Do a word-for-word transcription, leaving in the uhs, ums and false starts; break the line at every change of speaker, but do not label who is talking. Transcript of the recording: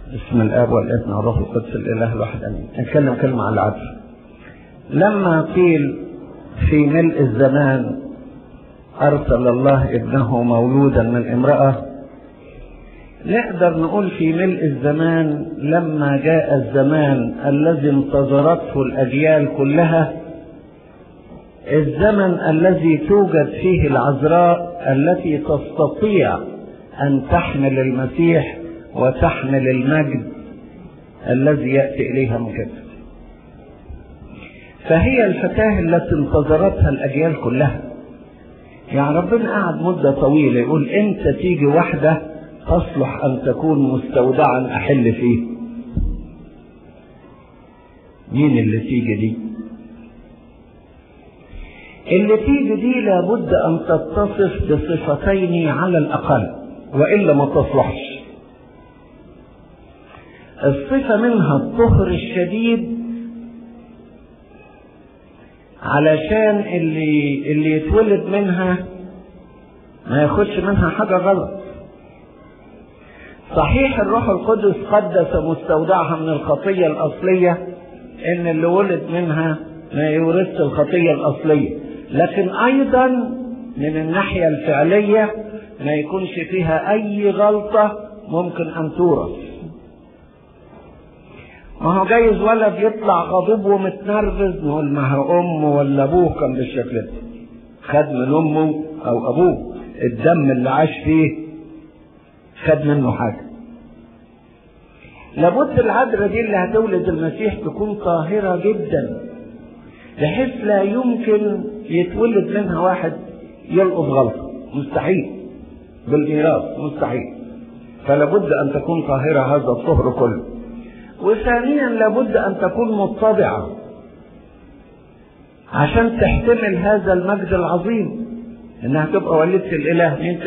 بسم الآب والابن والروح القدس الإله الواحد آمين. نتكلم كلمة على العدل. لما قيل في ملء الزمان أرسل الله ابنه مولودا من امرأة، نقدر نقول في ملء الزمان لما جاء الزمان الذي انتظرته الأجيال كلها، الزمن الذي توجد فيه العذراء التي تستطيع أن تحمل المسيح وتحمل المجد الذي يأتي إليها من كده. فهي الفتاة التي انتظرتها الأجيال كلها. يعني ربنا قعد مدة طويلة يقول انت تيجي واحدة تصلح أن تكون مستودعا أحل فيه. مين اللي تيجي دي؟ اللي تيجي دي لابد أن تتصف بصفتين على الأقل، وإلا ما تصلحش. الصفة منها الطهر الشديد، علشان اللي اللي يتولد منها ما ياخدش منها حاجة غلط. صحيح الروح القدس قدس مستودعها من الخطية الأصلية، إن اللي ولد منها ما يورث الخطية الأصلية، لكن أيضا من الناحية الفعلية ما يكونش فيها أي غلطة ممكن أن تورث. ما هو جايز ولد يطلع غضوب ومتنرفز، نقول ما هو أمه ولا أبوه كان بالشكل ده، خد من أمه أو أبوه الدم اللي عاش فيه، خد منه حاجة. لابد العذراء دي اللي هتولد المسيح تكون طاهرة جدا، بحيث لا يمكن يتولد منها واحد يلقط غلطة، مستحيل. بالميراث مستحيل. فلابد أن تكون طاهرة هذا الطهر كله. وثانيا لابد أن تكون متضعة عشان تحتمل هذا المجد العظيم، إنها تبقى والدة الإله.